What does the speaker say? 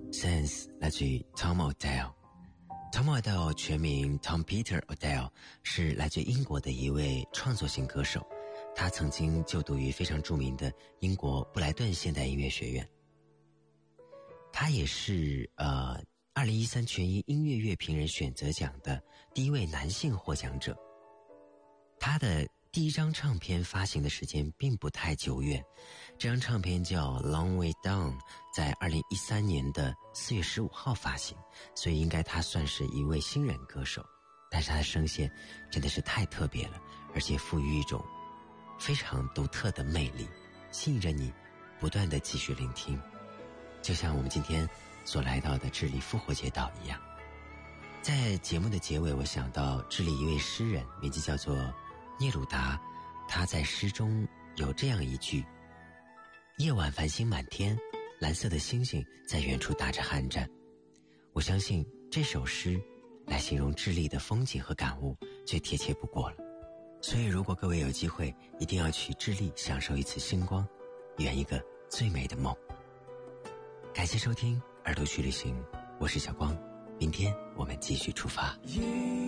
Sense 来自于 Tom Odell。Tom Odell 全名 Tom Peter Odell， 是来自英国的一位创作型歌手。他曾经就读于非常著名的英国布莱顿现代音乐学院。他也是2013全英音乐乐评人选择奖的第一位男性获奖者。他的第一张唱片发行的时间并不太久远，这张唱片叫 Long Way Down， 在2013年的4月15号发行，所以应该他算是一位新人歌手。但是他的声线真的是太特别了，而且赋予一种非常独特的魅力，吸引着你不断地继续聆听，就像我们今天所来到的智利复活节岛一样。在节目的结尾，我想到智利一位诗人，名字叫做聂鲁达，他在诗中有这样一句：夜晚繁星满天，蓝色的星星在远处打着寒战。我相信这首诗来形容智利的风景和感悟最贴切不过了。所以如果各位有机会，一定要去智利享受一次星光，圆一个最美的梦。感谢收听耳朵去旅行，我是小光，明天我们继续出发。